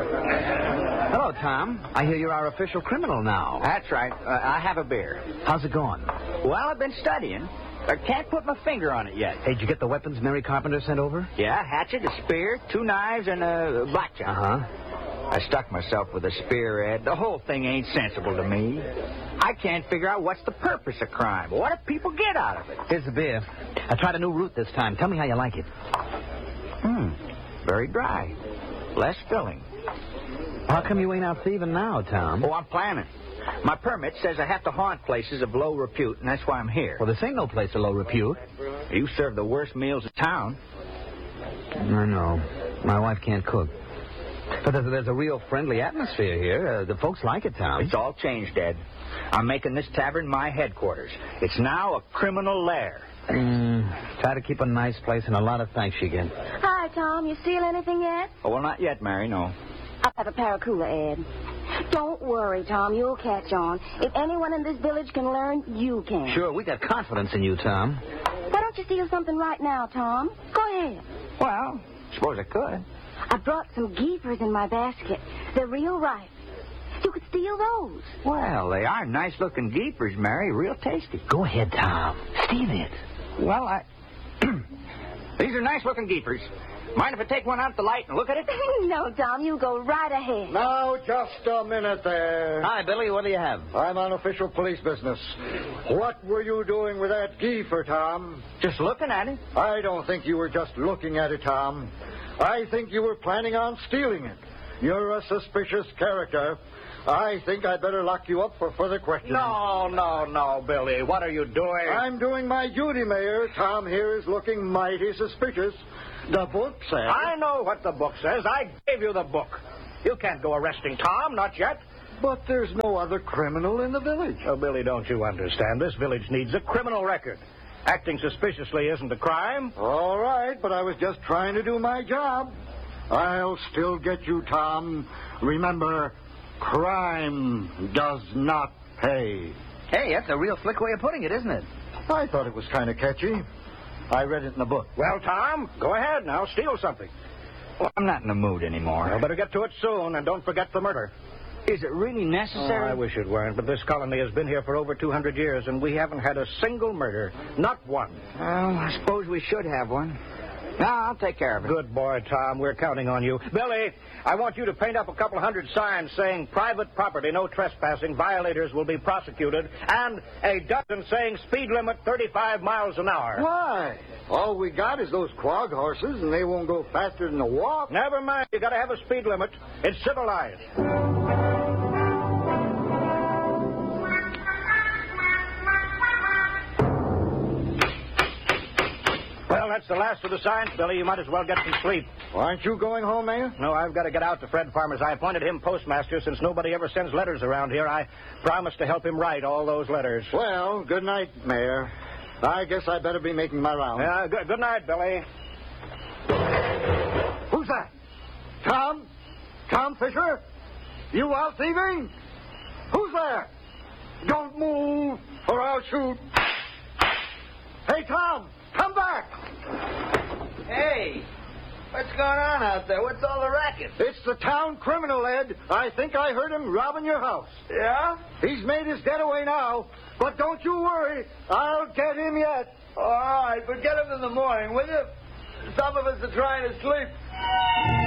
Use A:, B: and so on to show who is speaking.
A: Hello, Tom. I hear you're our official criminal now.
B: That's right. I have a beer.
A: How's it going?
B: Well, I've been studying. I can't put my finger on it yet.
A: Hey, did you get the weapons Mary Carpenter sent over?
B: Yeah, hatchet, a spear, 2 knives, and a blackjack.
A: Uh-huh.
B: I stuck myself with a spear, Ed. The whole thing ain't sensible to me. I can't figure out what's the purpose of crime. What do people get out of it?
A: Here's the beer. I tried a new route this time. Tell me how you like it.
B: Very dry. Less filling.
A: How come you ain't out thieving now, Tom?
B: Oh, I'm planning. My permit says I have to haunt places of low repute, and that's why I'm here.
A: Well, this ain't no place of low repute.
B: You serve the worst meals in town.
A: I know. My wife can't cook. But there's a real friendly atmosphere here. The folks like it, Tom.
B: It's all changed, Ed. I'm making this tavern my headquarters. It's now a criminal lair.
A: Try to keep a nice place, and a lot of thanks you get.
C: Hi, Tom. You steal anything yet?
B: Oh, well, not yet, Mary, no.
C: I'll have a Paracuda, Ed. Don't worry, Tom. You'll catch on. If anyone in this village can learn, you can.
A: Sure, we got confidence in you, Tom.
C: Why don't you steal something right now, Tom? Go ahead.
B: Well, suppose I could.
C: I brought some geefers in my basket. They're real ripe. You could steal those.
B: Well, they are nice-looking geepers, Mary. Real tasty.
A: Go ahead, Tom. Steal it.
B: Well, These are nice-looking geepers. Mind if I take one out the light and look at it?
C: No, Tom. You go right ahead.
D: Now, just a minute there.
A: Hi, Billy. What do you have?
D: I'm on official police business. What were you doing with that geefer, Tom?
B: Just looking at it.
D: I don't think you were just looking at it, Tom. I think you were planning on stealing it. You're a suspicious character. I think I'd better lock you up for further questioning.
B: No, Billy. What are you doing?
D: I'm doing my duty, Mayor. Tom here is looking mighty suspicious. The book says...
E: I know what the book says. I gave you the book. You can't go arresting Tom, not yet.
D: But there's no other criminal in the village.
E: Oh, Billy, don't you understand? This village needs a criminal record. Acting suspiciously isn't a crime.
D: All right, but I was just trying to do my job. I'll still get you, Tom. Remember, crime does not pay.
A: Hey, that's a real slick way of putting it, isn't it?
D: I thought it was kind of catchy. I read it in the book.
E: Well, Tom, go ahead now. Steal something.
B: Well, I'm not in the mood anymore.
E: Well, better get to it soon, and don't forget the murder.
B: Is it really necessary?
E: Oh, I wish it weren't, but this colony has been here for over 200 years, and we haven't had a single murder. Not one.
B: Well, I suppose we should have one. No, I'll take care of it.
E: Good boy, Tom. We're counting on you. Billy, I want you to paint up a couple hundred signs saying private property, no trespassing, violators will be prosecuted, and a dozen saying speed limit 35 miles an hour.
D: Why? All we got is those quag horses, and they won't go faster than a walk.
E: Never mind. You got to have a speed limit. It's civilized. Well, that's the last of the signs, Billy. You might as well get some sleep.
D: Aren't you going home, Mayor?
E: No, I've got to get out to Fred Farmers. I appointed him postmaster since nobody ever sends letters around here. I promised to help him write all those letters.
D: Well, good night, Mayor. I guess I better be making my round.
E: Yeah, good night, Billy.
D: Who's that? Tom? Tom Fisher? You out thieving? Who's there? Don't move, or I'll shoot. Hey, Tom, come back.
A: Hey, what's going on out there? What's all the racket?
D: It's the town criminal, Ed. I think I heard him robbing your house.
A: Yeah?
D: He's made his getaway now, but don't you worry. I'll get him yet.
A: All right, but get him in the morning, will you? Some of us are trying to sleep.